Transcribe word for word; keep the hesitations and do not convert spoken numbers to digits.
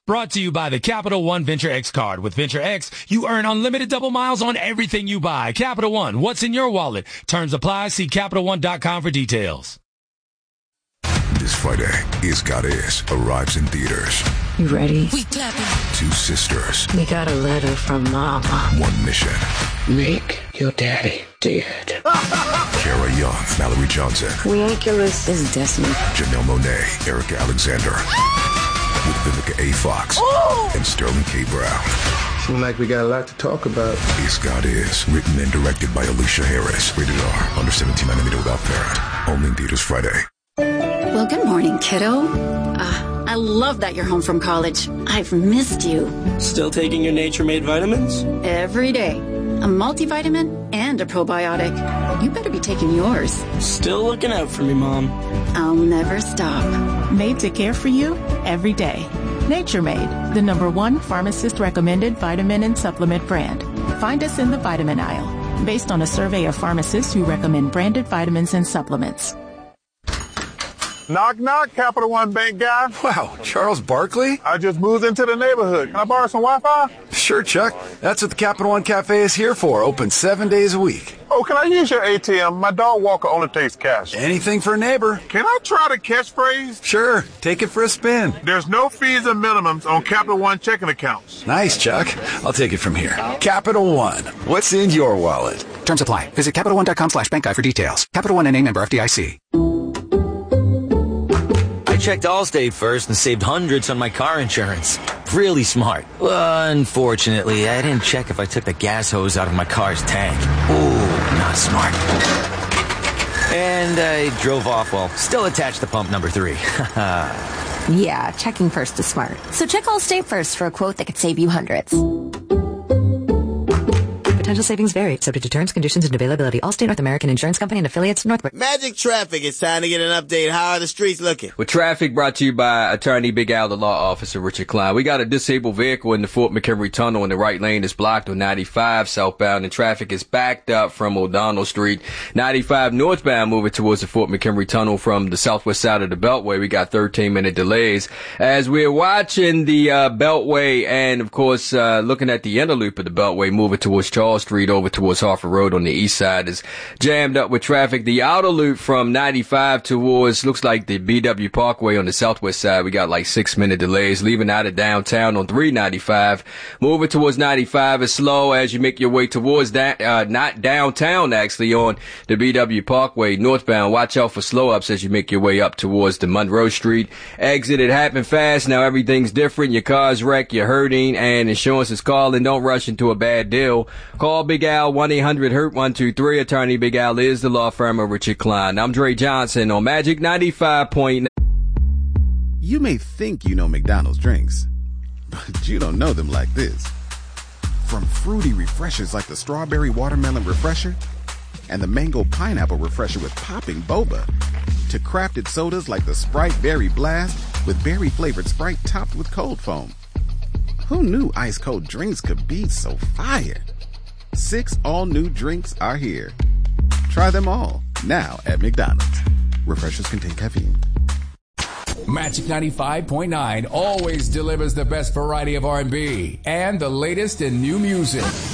Brought to you by the Capital One Venture X card. With Venture X, you earn unlimited double miles on everything you buy. Capital One, what's in your wallet? Terms apply. See Capital One dot com for details. This Friday, Is God Is arrives in theaters. You ready? We clapping. Two sisters. We got a letter from Mama. One mission. Make your daddy dead. Kara Young, Mallory Johnson. We ain't killers. This is Destiny. Janelle Monáe, Erica Alexander. With Vivica A. Fox oh! and Sterling K. Brown. Seems like we got a lot to talk about. Is God Is, written and directed by Alicia Harris. Rated R, under seventeen, millimeter without parent. Only in theaters Friday. Well, good morning, kiddo. Uh, I love that you're home from college. I've missed you. Still taking your Nature Made vitamins? Every day. A multivitamin and a probiotic. You better be taking yours. Still looking out for me, Mom. I'll never stop. Made to care for you every day. Nature Made, the number one pharmacist-recommended vitamin and supplement brand. Find us in the vitamin aisle, based on a survey of pharmacists who recommend branded vitamins and supplements. Knock, knock, Capital One Bank guy. Wow, Charles Barkley? I just moved into the neighborhood. Can I borrow some Wi-Fi? Sure, Chuck. That's what the Capital One Cafe is here for. Open seven days a week. Oh, can I use your A T M? My dog walker only takes cash. Anything for a neighbor. Can I try the catchphrase? Sure. Take it for a spin. There's no fees and minimums on Capital One checking accounts. Nice, Chuck. I'll take it from here. Capital One. What's in your wallet? Terms apply. Visit Capital One dot com slash bank guide for details. Capital One N A member F D I C. I checked Allstate first and saved hundreds on my car insurance. Really smart. Well, unfortunately, I didn't check if I took the gas hose out of my car's tank. Ooh, not smart. And I drove off while still attached to pump number three. Yeah, checking first is smart. So check Allstate first for a quote that could save you hundreds. Potential savings vary, subject to terms, conditions, and availability. Allstate North American Insurance Company and affiliates, Northwest. Magic Traffic. It's time to get an update. How are the streets looking? With traffic brought to you by Attorney Big Al, the law officer, Richard Klein. We got a disabled vehicle in the Fort McHenry Tunnel, and the right lane is blocked on ninety-five southbound, and traffic is backed up from O'Donnell Street. ninety-five northbound moving towards the Fort McHenry Tunnel from the southwest side of the Beltway. We got thirteen minute delays. As we're watching the uh, Beltway and, of course, uh, looking at the inner loop of the Beltway moving towards Charles Street over towards Harford Road on the east side is jammed up with traffic. The outer loop from ninety-five towards, looks like the B W Parkway on the southwest side, we got like six minute delays. Leaving out of downtown on three ninety-five. Moving towards ninety-five is slow as you make your way towards that, uh, not downtown actually, on the B W Parkway northbound. Watch out for slow ups as you make your way up towards the Monroe Street exit. It happened fast. Now everything's different. Your car's wrecked, you're hurting, and insurance is calling. Don't rush into a bad deal. Call Big Al, one eight hundred hurt one two three. Attorney Big Al is the law firm of Richard Klein. I'm Dre Johnson on Magic ninety-five point nine. You may think you know McDonald's drinks, but you don't know them like this. From fruity refreshers like the Strawberry Watermelon Refresher and the Mango Pineapple Refresher with popping boba, to crafted sodas like the Sprite Berry Blast with berry-flavored Sprite topped with cold foam. Who knew ice-cold drinks could be so fire? Six all-new drinks are here. Try them all, now at McDonald's. Refreshers contain caffeine. Magic ninety-five point nine always delivers the best variety of R and B and the latest in new music.